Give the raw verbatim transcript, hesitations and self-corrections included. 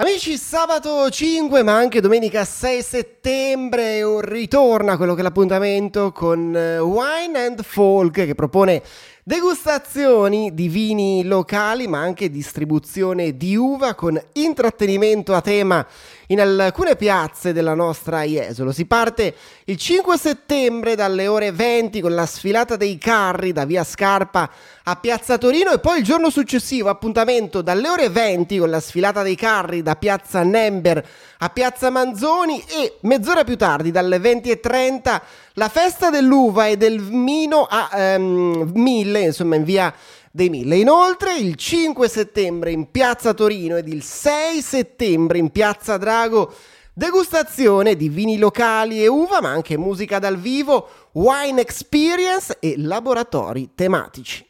Amici, sabato cinque ma anche domenica sei settembre un ritorno a quello che è l'appuntamento con Wine and Folk, che propone degustazioni di vini locali ma anche distribuzione di uva con intrattenimento a tema in alcune piazze della nostra Jesolo. Si parte il cinque settembre dalle ore venti con la sfilata dei carri da via Scarpa a piazza Torino, e poi il giorno successivo appuntamento dalle ore venti con la sfilata dei carri da piazza Nember a piazza Manzoni, e mezz'ora più tardi dalle venti e trenta la festa dell'uva e del vino a um, Mille, insomma in via dei Mille. Inoltre il cinque settembre in piazza Torino ed il sei settembre in piazza Drago degustazione di vini locali e uva, ma anche musica dal vivo, wine experience e laboratori tematici.